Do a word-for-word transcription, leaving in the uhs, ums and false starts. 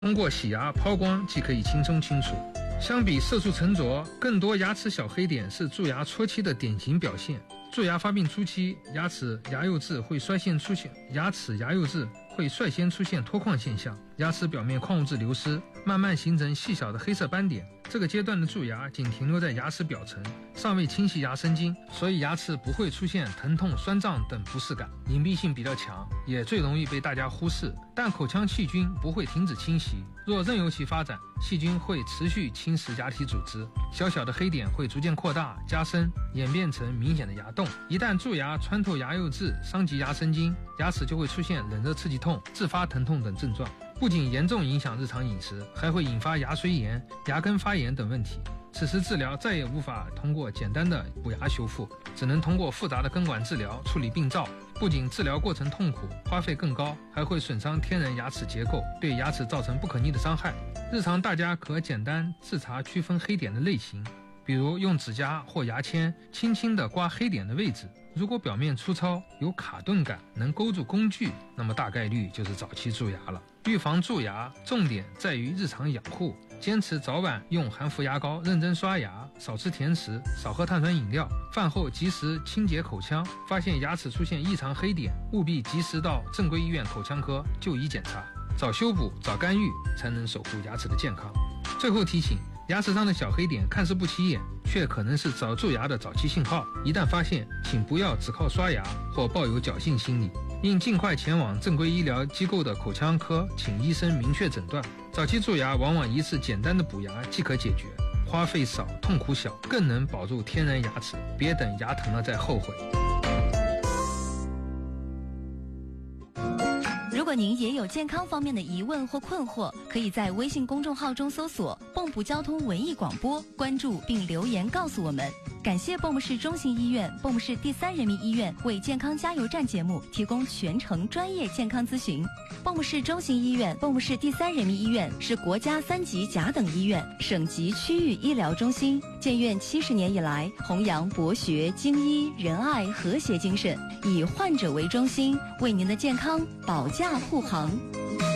通过洗牙抛光即可以轻松清除。相比色素沉着，更多牙齿小黑点是蛀牙初期的典型表现。蛀牙发病初期，牙齿牙釉质会率先出现，牙齿牙釉质会率先出现脱矿现象，牙齿表面矿物质流失，慢慢形成细小的黑色斑点。这个阶段的蛀牙仅停留在牙齿表层，尚未侵袭牙神经，所以牙齿不会出现疼痛、酸胀等不适感，隐蔽性比较强，也最容易被大家忽视。但口腔细菌不会停止侵袭，若任由其发展，细菌会持续侵蚀牙体组织，小小的黑点会逐渐扩大、加深，演变成明显的牙洞。一旦蛀牙穿透牙釉质，伤及牙神经，牙齿就会出现冷热刺激痛、自发疼痛等症状，不仅严重影响日常饮食，还会引发牙髓炎、牙根发炎等问题。此时治疗再也无法通过简单的补牙修复，只能通过复杂的根管治疗处理病灶，不仅治疗过程痛苦，花费更高，还会损伤天然牙齿结构，对牙齿造成不可逆的伤害。日常大家可简单自查区分黑点的类型，比如用指甲或牙签轻轻地刮黑点的位置，如果表面粗糙有卡顿感，能勾住工具，那么大概率就是早期蛀牙了。预防蛀牙重点在于日常养护，坚持早晚用含氟牙膏认真刷牙，少吃甜食，少喝碳酸饮料，饭后及时清洁口腔。发现牙齿出现异常黑点，务必及时到正规医院口腔科就医检查，早修补早干预，才能守护牙齿的健康。最后提醒，牙齿上的小黑点看似不起眼，却可能是早蛀牙的早期信号，一旦发现，请不要只靠刷牙或抱有侥幸心理，应尽快前往正规医疗机构的口腔科，请医生明确诊断。早期蛀牙往往一次简单的补牙即可解决，花费少，痛苦小，更能保住天然牙齿，别等牙疼了再后悔。 如果您也有健康方面的疑问或困惑，可以在微信公众号中搜索蚌埠交通文艺广播，关注并留言告诉我们。感谢蚌埠市中心医院、蚌埠市第三人民医院为健康加油站节目提供全程专业健康咨询。蚌埠市中心医院、蚌埠市第三人民医院是国家三级甲等医院、省级区域医疗中心，建院七十年以来，弘扬博学、精医、仁爱、和谐精神，以患者为中心，为您的健康保驾护航。